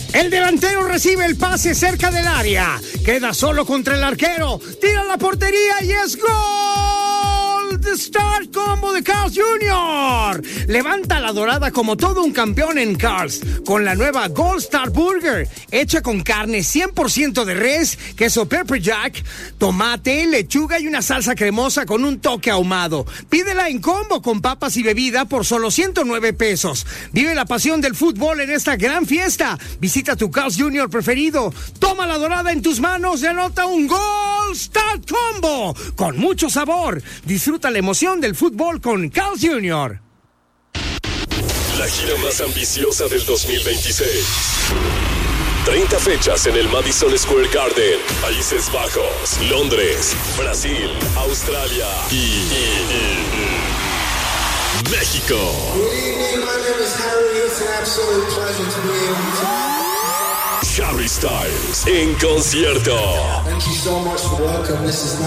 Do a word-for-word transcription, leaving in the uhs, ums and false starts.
El delantero recibe el pase cerca del área. Queda solo contra el arquero. Tira la portería y es gol. The Star Combo de Carl's junior Levanta la dorada como todo un campeón en Carl's con la nueva Gold Star Burger, hecha con carne cien por ciento de res, queso pepper jack, tomate, lechuga y una salsa cremosa con un toque ahumado. Pídela en combo con papas y bebida por solo ciento nueve pesos. Vive la pasión del fútbol en esta gran fiesta. Visita tu Carl's junior preferido. Toma la dorada en tus manos y anota un Gold Star Combo con mucho sabor. Disfruta la emoción del fútbol con Carl's junior La gira más ambiciosa del dos mil veintiséis. treinta fechas en el Madison Square Garden, Países Bajos, Londres, Brasil, Australia y, y, y México. Good evening, my name is Harry. It's an absolute pleasure to be able to... Harry Styles en concierto. Thank you so much for welcome. This is